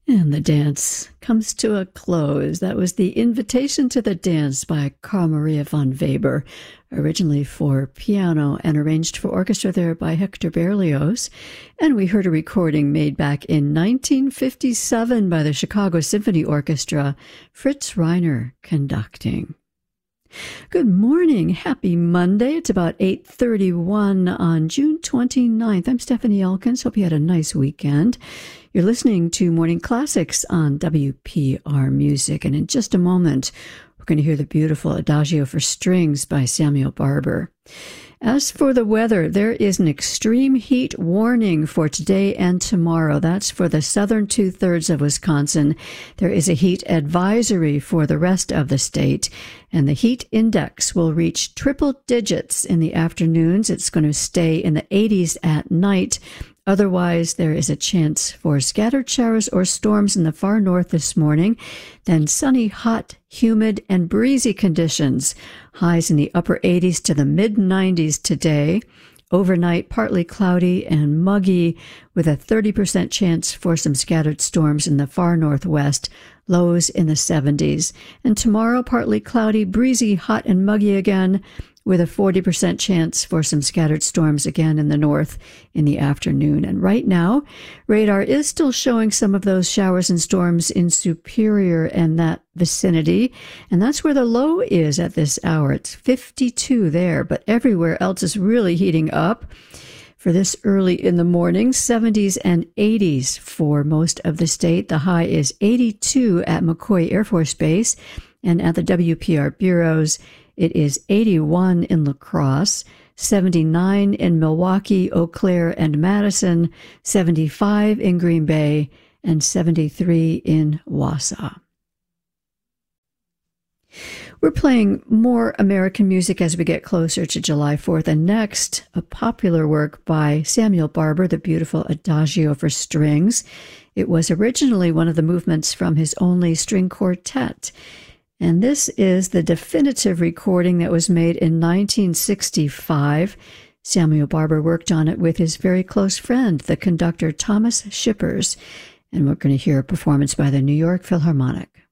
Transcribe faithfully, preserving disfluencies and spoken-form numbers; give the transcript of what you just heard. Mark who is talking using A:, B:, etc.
A: And the dance comes to a close. That was the Invitation to the Dance by Carl Maria von Weber, originally for piano and arranged for orchestra there by Hector Berlioz. And we heard a recording made back in nineteen fifty-seven by the Chicago Symphony Orchestra, Fritz Reiner conducting. Good morning. Happy Monday. It's about eight thirty-one on June twenty-ninth. I'm Stephanie Elkins. Hope you had a nice weekend. You're listening to Morning Classics on W P R Music, and in just a moment, we're going to hear the beautiful Adagio for Strings by Samuel Barber. As for the weather, there is an extreme heat warning for today and tomorrow. That's for the southern two-thirds of Wisconsin. There is a heat advisory for the rest of the state, and the heat index will reach triple digits in the afternoons. It's going to stay in the eighties at night. Otherwise, there is a chance for scattered showers or storms in the far north this morning. Then sunny, hot, humid, and breezy conditions. Highs in the upper eighties to the mid nineties today. Overnight, partly cloudy and muggy with a thirty percent chance for some scattered storms in the far northwest. Lows in the seventies. And tomorrow, partly cloudy, breezy, hot, and muggy again, with a forty percent chance for some scattered storms again in the north in the afternoon. And right now, radar is still showing some of those showers and storms in Superior and that vicinity. And that's where the low is at this hour. It's fifty-two there, but everywhere else is really heating up. For this early in the morning, seventies and eighties for most of the state. The high is eighty-two at McCoy Air Force Base, and at the W P R bureaus, it is eighty-one in La Crosse, seventy-nine in Milwaukee, Eau Claire, and Madison, seventy-five in Green Bay, and seventy-three in Wausau. We're playing more American music as we get closer to July fourth, and next, a popular work by Samuel Barber, the beautiful Adagio for Strings. It was originally one of the movements from his only string quartet. And this is the definitive recording that was made in nineteen sixty-five. Samuel Barber worked on it with his very close friend, the conductor Thomas Shippers. And we're going to hear a performance by the New York Philharmonic.